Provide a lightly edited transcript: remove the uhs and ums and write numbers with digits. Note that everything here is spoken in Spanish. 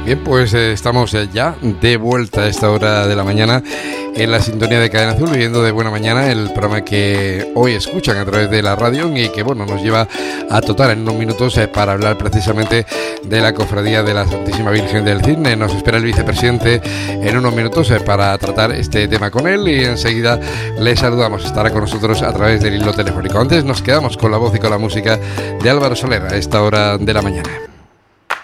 Bien, pues estamos ya de vuelta a esta hora de la mañana en la sintonía de Cadena Azul, viviendo de buena mañana, el programa que hoy escuchan a través de la radio y que, bueno, nos lleva a Total en unos minutos para hablar precisamente de la Cofradía de la Santísima Virgen del Cisne. Nos espera el vicepresidente en unos minutos para tratar este tema con él y enseguida le saludamos. Estará con nosotros a través del hilo telefónico. Antes nos quedamos con la voz y con la música de Álvaro Soler a esta hora de la mañana.